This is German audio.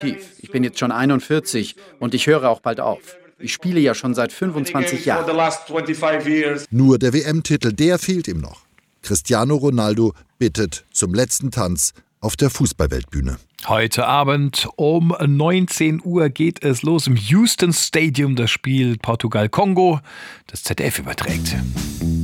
definitiv. Ich bin jetzt schon 41 und ich höre auch bald auf. Ich spiele ja schon seit 25 Jahren. Nur der WM-Titel, der fehlt ihm noch. Cristiano Ronaldo bittet zum letzten Tanz auf der Fußballweltbühne. Heute Abend um 19 Uhr geht es los im Houston Stadium, das Spiel Portugal-Kongo. Das ZDF überträgt.